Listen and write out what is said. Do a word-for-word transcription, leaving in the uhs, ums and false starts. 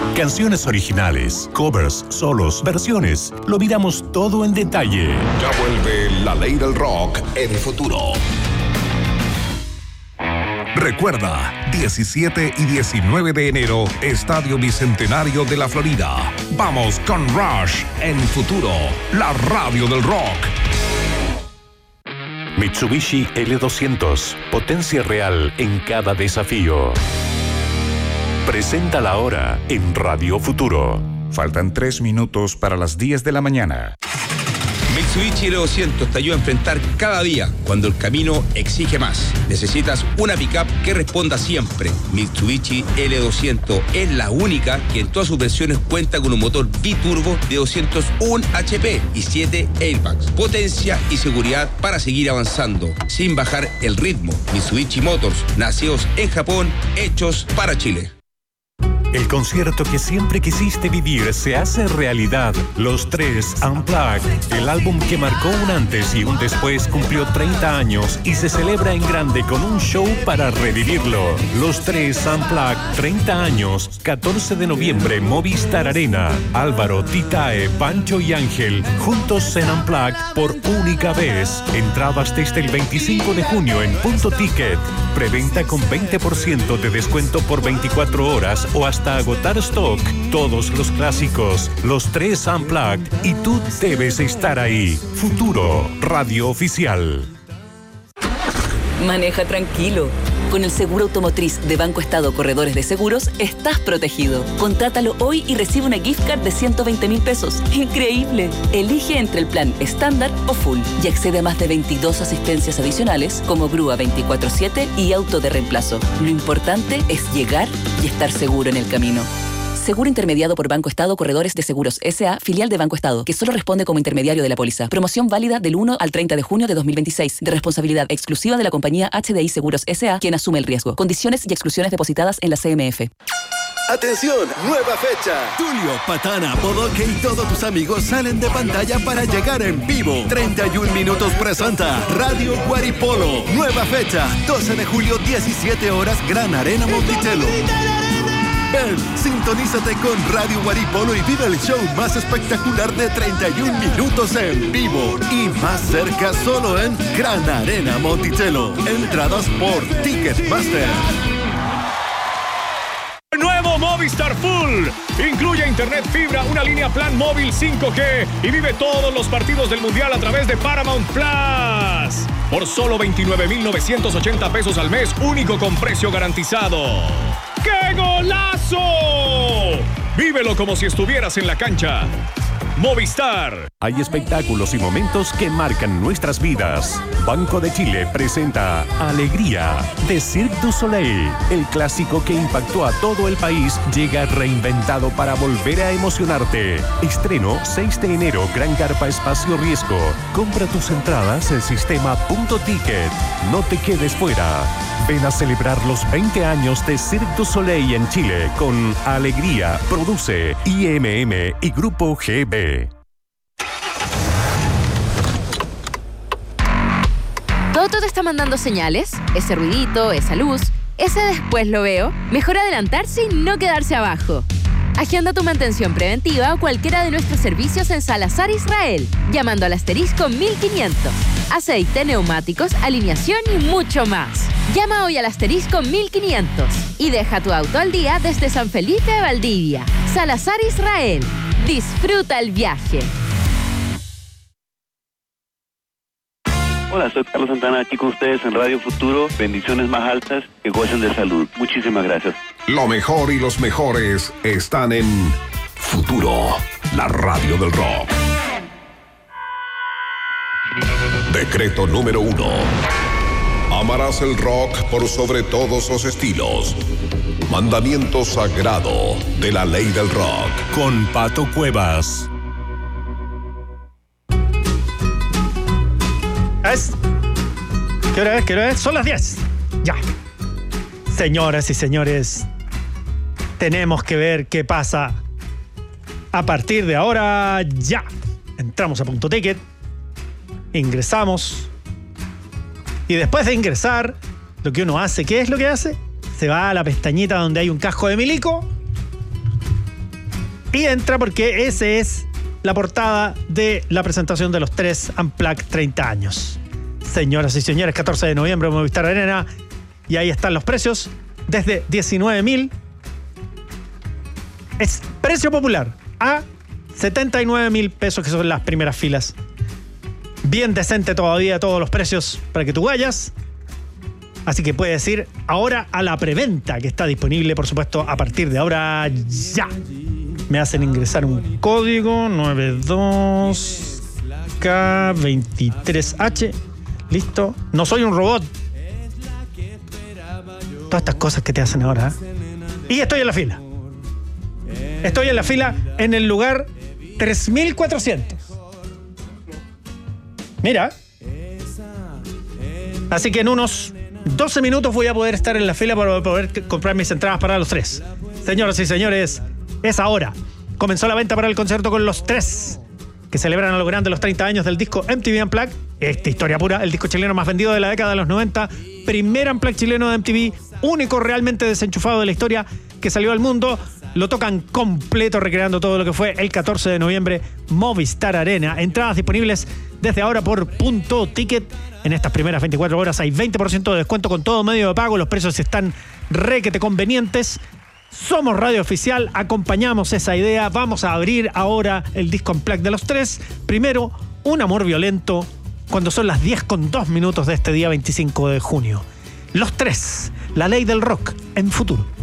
Canciones originales, covers, solos, versiones. Lo miramos todo en detalle. Ya vuelve la ley del rock en Futuro. Recuerda, diecisiete y diecinueve de enero, Estadio Bicentenario de la Florida. Vamos con Rush en Futuro, la radio del rock. Mitsubishi L doscientos, potencia real en cada desafío. Presenta la hora en Radio Futuro. Faltan tres minutos para las diez de la mañana. Mitsubishi L doscientos te ayuda a enfrentar cada día cuando el camino exige más. Necesitas una pickup que responda siempre. Mitsubishi L doscientos es la única que en todas sus versiones cuenta con un motor biturbo de doscientos uno H P y siete airbags. Potencia y seguridad para seguir avanzando sin bajar el ritmo. Mitsubishi Motors, nacidos en Japón, hechos para Chile. El concierto que siempre quisiste vivir se hace realidad. Los Tres Unplugged, el álbum que marcó un antes y un después, cumplió treinta años y se celebra en grande con un show para revivirlo. Los Tres Unplugged, treinta años, catorce de noviembre, Movistar Arena. Álvaro, Titae, Pancho y Ángel, juntos en Unplugged por única vez. Entradas desde el veinticinco de junio en Punto Ticket. Preventa con veinte por ciento de descuento por veinticuatro horas o hasta agotar stock. Todos los clásicos, los Tres Unplugged, y tú debes estar ahí. Futuro, radio oficial. Maneja tranquilo. Con el seguro automotriz de Banco Estado Corredores de Seguros, estás protegido. Contrátalo hoy y recibe una gift card de ciento veinte mil pesos. ¡Increíble! Elige entre el plan estándar o full y accede a más de veintidós asistencias adicionales como grúa veinticuatro siete y auto de reemplazo. Lo importante es llegar y estar seguro en el camino. Seguro intermediado por Banco Estado Corredores de Seguros S A, filial de Banco Estado, que solo responde como intermediario de la póliza. Promoción válida del uno al treinta de junio de dos mil veintiséis, de responsabilidad exclusiva de la compañía H D I Seguros S A, quien asume el riesgo. Condiciones y exclusiones depositadas en la C M F. ¡Atención! ¡Nueva fecha! Tulio, Patana, Bodoque y todos tus amigos salen de pantalla para llegar en vivo. treinta y un minutos presenta Radio Guaripolo. Nueva fecha, doce de julio, diecisiete horas, Gran Arena Monticello. Ven, sintonízate con Radio Guaripolo y vive el show más espectacular de treinta y un minutos en vivo. Y más cerca solo en Gran Arena Monticello. Entradas por Ticketmaster. Nuevo Movistar Full. Incluye internet fibra, una línea plan móvil cinco G y vive todos los partidos del Mundial a través de Paramount Plus. Por solo veintinueve mil novecientos ochenta pesos al mes, único con precio garantizado. ¡Qué golazo! Vívelo como si estuvieras en la cancha. Movistar. Hay espectáculos y momentos que marcan nuestras vidas. Banco de Chile presenta Alegría de Cirque du Soleil. El clásico que impactó a todo el país llega reinventado para volver a emocionarte. Estreno seis de enero, Gran Carpa Espacio Riesgo. Compra tus entradas en sistema Punto Ticket. No te quedes fuera. Ven a celebrar los veinte años de Cirque du Soleil en Chile con Alegría. Produce I M M y Grupo G B. ¿Todo te está mandando señales? Ese ruidito, esa luz, ese después lo veo. Mejor adelantarse y no quedarse abajo. Agenda tu mantención preventiva o cualquiera de nuestros servicios en Salazar Israel, llamando al asterisco mil quinientos. Aceite, neumáticos, alineación y mucho más. Llama hoy al asterisco mil quinientos y deja tu auto al día desde San Felipe de Valdivia. Salazar Israel. Disfruta el viaje. Hola, soy Carlos Santana, aquí con ustedes en Radio Futuro. Bendiciones más altas, que gocen de salud. Muchísimas gracias. Lo mejor y los mejores están en Futuro, la radio del rock. Decreto número uno. Amarás el rock por sobre todos los estilos. Mandamiento sagrado de la ley del rock. Con Pato Cuevas. ¿Es? ¿Qué hora es? ¿Qué hora es? Son las diez. Ya. Señoras y señores, tenemos que ver qué pasa a partir de ahora ya. Entramos a Punto Ticket, ingresamos y después de ingresar, lo que uno hace, ¿qué es lo que hace? Se va a la pestañita donde hay un casco de milico Y entra porque ese es la portada de la presentación de los tres Unplugged treinta años. Señoras y señores, catorce de noviembre, Movistar Arena. Y ahí están los precios. Desde diecinueve mil. Es precio popular. A setenta y nueve mil pesos, que son las primeras filas. Bien decente todavía todos los precios para que tú vayas. Así que puedes ir ahora a la preventa, que está disponible, por supuesto, a partir de ahora ya. Me hacen ingresar un código nueve dos K veintitrés H. Listo. No soy un robot. Todas estas cosas que te hacen ahora. ¿eh? Y estoy en la fila. Estoy en la fila en el lugar tres mil cuatrocientos. Mira. Así que en unos doce minutos voy a poder estar en la fila para poder comprar mis entradas para los tres. Señoras y señores, es ahora. Comenzó la venta para el concierto con los tres, que celebran a lo grande los treinta años del disco M T V Unplugged. Esta historia pura, el disco chileno más vendido de la década de los noventa. Primer Unplugged chileno de M T V, único realmente desenchufado de la historia que salió al mundo. Lo tocan completo, recreando todo lo que fue el catorce de noviembre, Movistar Arena. Entradas disponibles desde ahora por Punto Ticket. En estas primeras veinticuatro horas hay veinte por ciento de descuento con todo medio de pago. Los precios están requete convenientes. Somos Radio Oficial, acompañamos esa idea. Vamos a abrir ahora el disco Unplugged de los tres. Primero, Un amor violento, cuando son las diez con dos minutos de este día veinticinco de junio. Los tres, la ley del rock en Futuro.